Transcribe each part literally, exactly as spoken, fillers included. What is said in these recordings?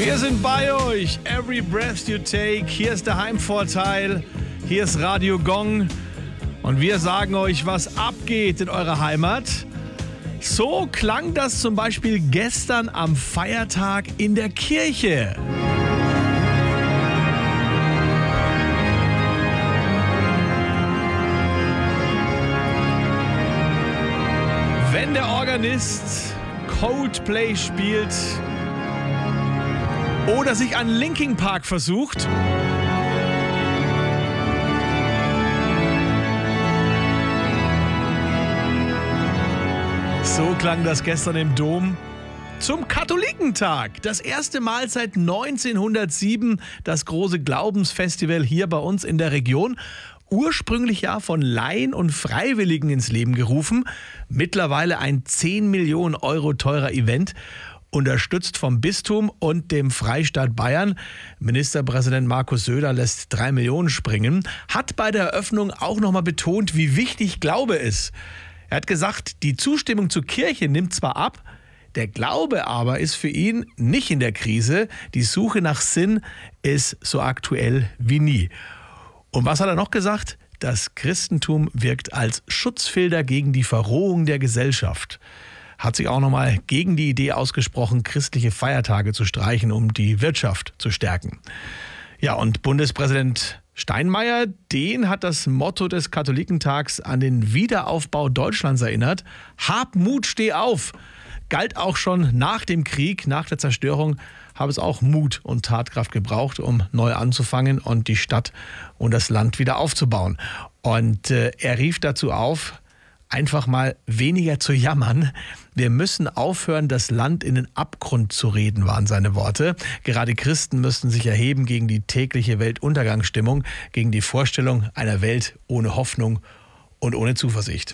Wir sind bei euch. Every breath you take. Hier ist der Heimvorteil. Hier ist Radio Gong. Und wir sagen euch, was abgeht in eurer Heimat. So klang das zum Beispiel gestern am Feiertag in der Kirche. Wenn der Organist Coldplay spielt oder sich an Linkin Park versucht, so klang das gestern im Dom zum Katholikentag. Das erste Mal seit neunzehnhundertsieben das große Glaubensfestival hier bei uns in der Region. Ursprünglich ja von Laien und Freiwilligen ins Leben gerufen. Mittlerweile ein zehn Millionen Euro teurer Event, unterstützt vom Bistum und dem Freistaat Bayern. Ministerpräsident Markus Söder lässt drei Millionen springen. Hat bei der Eröffnung auch nochmal betont, wie wichtig Glaube ist. Er hat gesagt, die Zustimmung zur Kirche nimmt zwar ab, der Glaube aber ist für ihn nicht in der Krise. Die Suche nach Sinn ist so aktuell wie nie. Und was hat er noch gesagt? Das Christentum wirkt als Schutzfilter gegen die Verrohung der Gesellschaft. Hat sich auch nochmal gegen die Idee ausgesprochen, christliche Feiertage zu streichen, um die Wirtschaft zu stärken. Ja, und Bundespräsident Steinmeier, den hat das Motto des Katholikentags an den Wiederaufbau Deutschlands erinnert. Hab Mut, steh auf! Galt auch schon nach dem Krieg, nach der Zerstörung, habe es auch Mut und Tatkraft gebraucht, um neu anzufangen und die Stadt und das Land wieder aufzubauen. Und äh, er rief dazu auf, einfach mal weniger zu jammern. Wir müssen aufhören, das Land in den Abgrund zu reden, waren seine Worte. Gerade Christen müssten sich erheben gegen die tägliche Weltuntergangsstimmung, gegen die Vorstellung einer Welt ohne Hoffnung und ohne Zuversicht.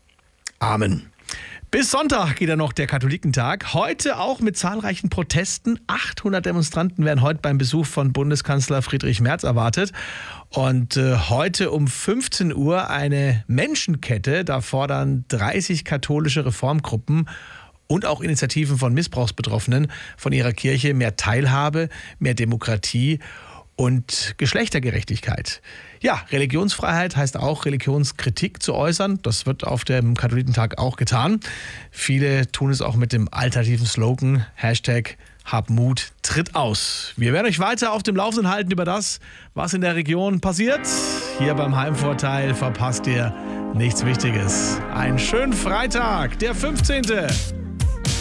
Amen. Bis Sonntag geht dann noch der Katholikentag. Heute auch mit zahlreichen Protesten. achthundert Demonstranten werden heute beim Besuch von Bundeskanzler Friedrich Merz erwartet. Und äh, heute um fünfzehn Uhr eine Menschenkette. Da fordern dreißig katholische Reformgruppen und auch Initiativen von Missbrauchsbetroffenen von ihrer Kirche mehr Teilhabe, mehr Demokratie und Geschlechtergerechtigkeit. Ja, Religionsfreiheit heißt auch, Religionskritik zu äußern. Das wird auf dem Katholikentag auch getan. Viele tun es auch mit dem alternativen Slogan, Hashtag Hab Mut, tritt aus. Wir werden euch weiter auf dem Laufenden halten über das, was in der Region passiert. Hier beim Heimvorteil verpasst ihr nichts Wichtiges. Einen schönen Freitag, der fünfzehnte